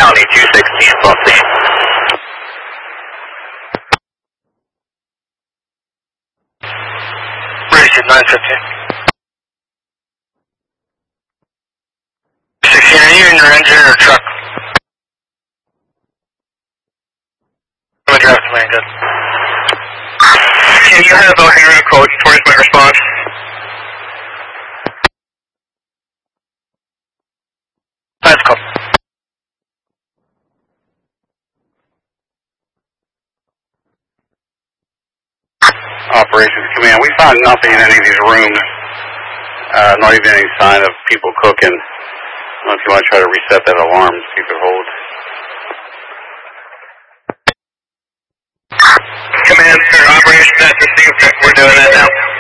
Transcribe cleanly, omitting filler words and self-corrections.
County 216 plus 8. British at 915. 16, are you in your engine or truck? I'm a draft man, good. Can you have O'Hara coach towards my response? That's cool. Operations Command, we found nothing in any of these rooms, not even any sign of people cooking. I don't know if you want to try to reset that alarm, see if it holds. Command, sir, operations at the we're doing that now.